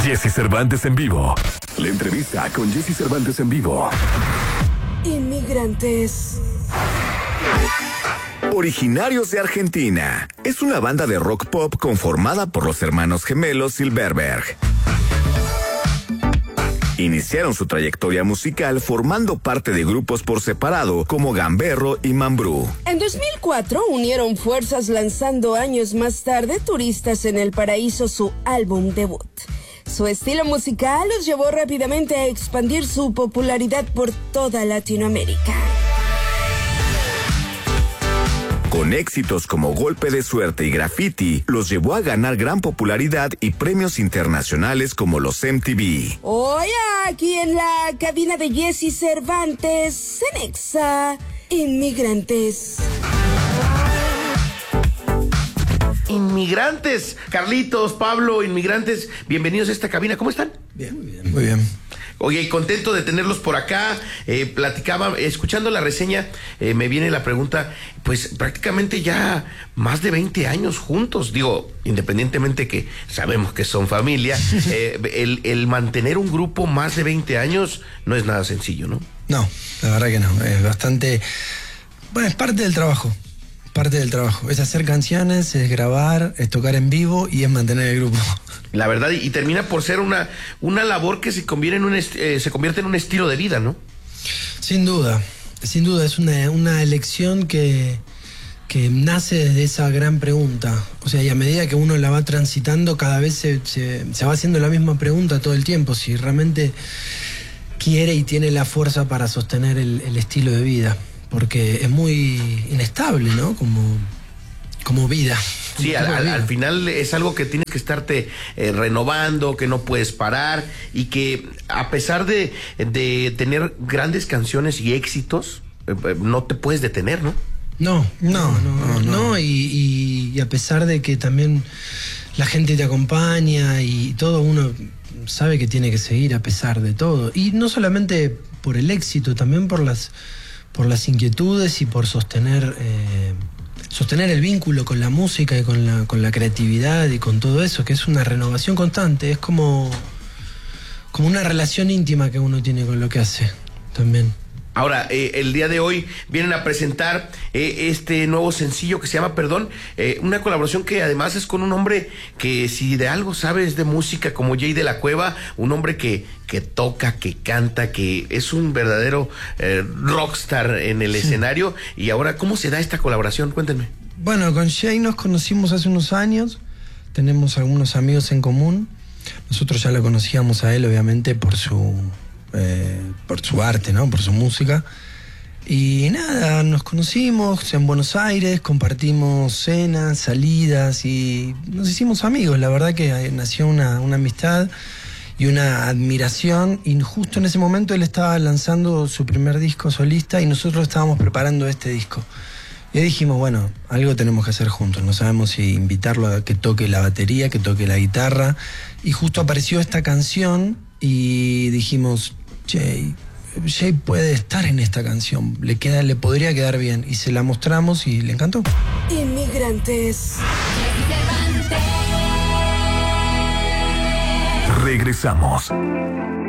Jesse Cervantes en vivo. La entrevista con Jesse Cervantes en vivo. Inmigrantes. Originarios de Argentina. Es una banda de rock pop conformada por los hermanos gemelos Silverberg. Iniciaron su trayectoria musical formando parte de grupos por separado como Gamberro y Mambrú. En 2004 unieron fuerzas lanzando años más tarde Turistas en el Paraíso, su álbum debut. Su estilo musical los llevó rápidamente a expandir su popularidad por toda Latinoamérica. Con éxitos como Golpe de Suerte y Graffiti, los llevó a ganar gran popularidad y premios internacionales como los MTV. Hoy aquí en la cabina de Jesse Cervantes, en Exa, Inmigrantes. Inmigrantes, Carlitos, Pablo, inmigrantes, bienvenidos a esta cabina. ¿Cómo están? Bien, muy bien. Muy bien. Oye, contento de tenerlos por acá. Platicaba, escuchando la reseña, me viene la pregunta, pues prácticamente ya más de 20 años juntos. Digo, independientemente que sabemos que son familia, el mantener un grupo más de 20 años no es nada sencillo, ¿no? No, la verdad que no. Es bastante... Bueno, es parte del trabajo. Parte del trabajo. Es hacer canciones, es grabar, es tocar en vivo y es mantener el grupo. La verdad, y termina por ser una labor que se convierte en un estilo de vida, ¿no? Sin duda, es una elección que nace desde esa gran pregunta. O sea, y a medida que uno la va transitando, cada vez se va haciendo la misma pregunta todo el tiempo, si realmente quiere y tiene la fuerza para sostener el estilo de vida. Porque es muy inestable, ¿no? Como vida. Sí, al final es algo que tienes que estarte renovando, que no puedes parar y que a pesar de tener grandes canciones y éxitos, no te puedes detener, ¿no? No. Y a pesar de que también la gente te acompaña y todo, uno sabe que tiene que seguir a pesar de todo. Y no solamente por el éxito, también por las inquietudes y por sostener el vínculo con la música y con la creatividad y con todo eso, que es una renovación constante, es como una relación íntima que uno tiene con lo que hace también. Ahora, el día de hoy vienen a presentar este nuevo sencillo que se llama Perdón, una colaboración que además es con un hombre que si de algo sabes de música como Jay de la Cueva, un hombre que toca, que canta, que es un verdadero rockstar en el escenario. Y ahora, ¿cómo se da esta colaboración? Cuéntenme. Bueno, con Jay nos conocimos hace unos años, tenemos algunos amigos en común. Nosotros ya lo conocíamos a él, obviamente, por su arte, ¿no? Por su música. Y nada, nos conocimos en Buenos Aires, compartimos cenas, salidas y nos hicimos amigos. La verdad que nació una amistad y una admiración, y justo en ese momento él estaba lanzando su primer disco solista y nosotros estábamos preparando este disco. Y dijimos, bueno, algo tenemos que hacer juntos, no sabemos si invitarlo a que toque la batería, que toque la guitarra, y justo apareció esta canción y dijimos, Jay puede estar en esta canción, le podría quedar bien, y se la mostramos y le encantó. Inmigrantes. Regresamos.